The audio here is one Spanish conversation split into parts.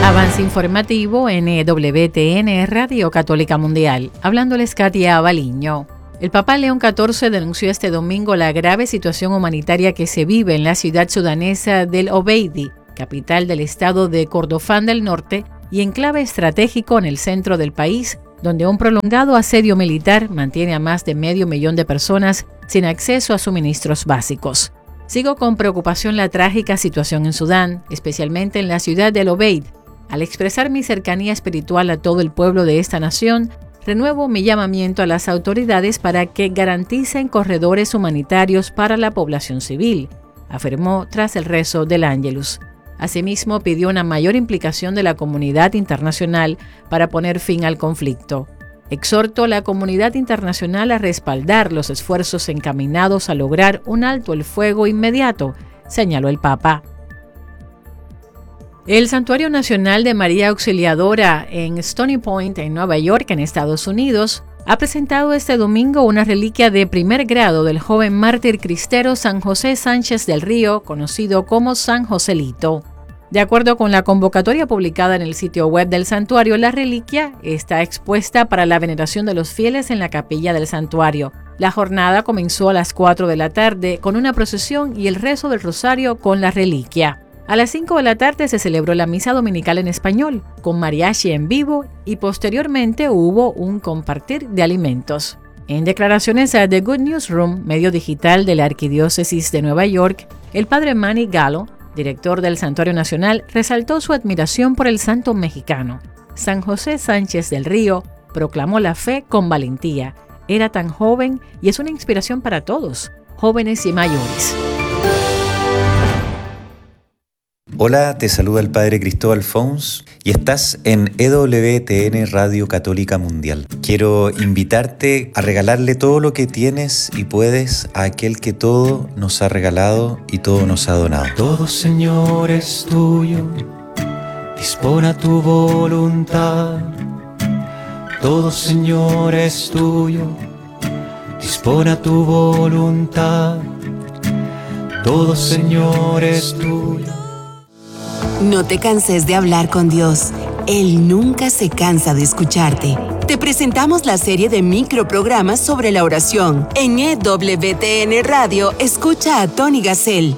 Avance informativo en EWTN Radio Católica Mundial. Hablándoles Katia Abaliño. El Papa León XIV denunció este domingo la grave situación humanitaria que se vive en la ciudad sudanesa del Obeidi, capital del estado de Kordofán del Norte y enclave estratégico en el centro del país, donde un prolongado asedio militar mantiene a más de 500,000 de personas sin acceso a suministros básicos. Sigo con preocupación la trágica situación en Sudán, especialmente en la ciudad del Obeid. Al expresar mi cercanía espiritual a todo el pueblo de esta nación, renuevo mi llamamiento a las autoridades para que garanticen corredores humanitarios para la población civil, afirmó tras el rezo del Ángelus. Asimismo, pidió una mayor implicación de la comunidad internacional para poner fin al conflicto. Exhorto a la comunidad internacional a respaldar los esfuerzos encaminados a lograr un alto el fuego inmediato, señaló el Papa. El Santuario Nacional de María Auxiliadora en Stony Point, en Nueva York, en Estados Unidos, ha presentado este domingo una reliquia de primer grado del joven mártir cristero San José Sánchez del Río, conocido como San Joselito. De acuerdo con la convocatoria publicada en el sitio web del santuario, la reliquia está expuesta para la veneración de los fieles en la capilla del santuario. La jornada comenzó a las 4 de la tarde con una procesión y el rezo del rosario con la reliquia. A las 5 de la tarde se celebró la misa dominical en español, con mariachi en vivo, y posteriormente hubo un compartir de alimentos. En declaraciones a The Good Newsroom, medio digital de la Arquidiócesis de Nueva York, el padre Manny Gallo, director del Santuario Nacional, resaltó su admiración por el santo mexicano. San José Sánchez del Río proclamó la fe con valentía. Era tan joven y es una inspiración para todos, jóvenes y mayores. Hola, te saluda el Padre Cristóbal Fons y estás en EWTN Radio Católica Mundial. Quiero invitarte a regalarle todo lo que tienes y puedes a aquel que todo nos ha regalado y todo nos ha donado. Todo, Señor, es tuyo, dispone a tu voluntad. Todo, Señor, es tuyo, dispone a tu voluntad. Todo, Señor, es tuyo. No te canses de hablar con Dios. Él nunca se cansa de escucharte. Te presentamos la serie de microprogramas sobre la oración. En EWTN Radio, escucha a Tony Gassel.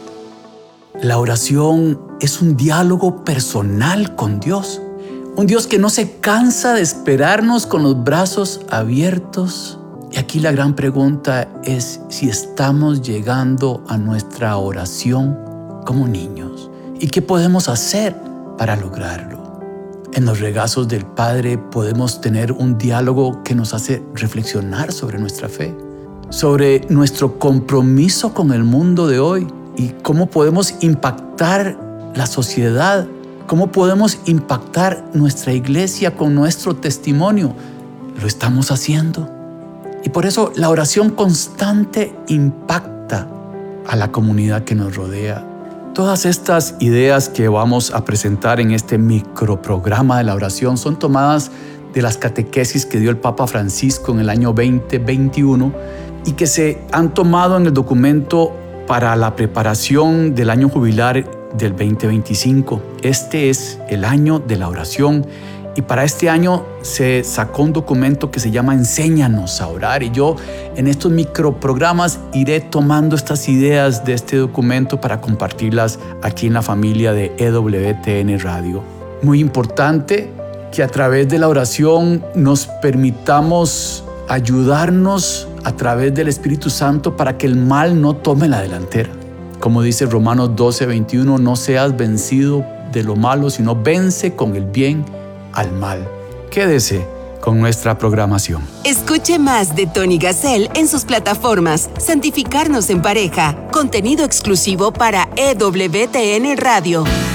La oración es un diálogo personal con Dios. Un Dios que no se cansa de esperarnos con los brazos abiertos. Y aquí la gran pregunta es si estamos llegando a nuestra oración como niños. ¿Y qué podemos hacer para lograrlo? En los regazos del Padre podemos tener un diálogo que nos hace reflexionar sobre nuestra fe, sobre nuestro compromiso con el mundo de hoy y cómo podemos impactar la sociedad, cómo podemos impactar nuestra iglesia con nuestro testimonio. ¿Lo estamos haciendo? Y por eso la oración constante impacta a la comunidad que nos rodea. Todas estas ideas que vamos a presentar en este microprograma de la oración son tomadas de las catequesis que dio el Papa Francisco en el año 2021 y que se han tomado en el documento para la preparación del año jubilar del 2025. Este es el año de la oración y para este año se sacó un documento que se llama Enséñanos a orar, y yo en estos microprogramas iré tomando estas ideas de este documento para compartirlas aquí en la familia de EWTN Radio. Muy importante que a través de la oración nos permitamos ayudarnos a través del Espíritu Santo para que el mal no tome la delantera. Como dice Romanos 12:21, no seas vencido de lo malo, sino vence con el bien al mal. Quédese con nuestra programación. Escuche más de Tony Gassel en sus plataformas Santificarnos en Pareja, contenido exclusivo para EWTN Radio.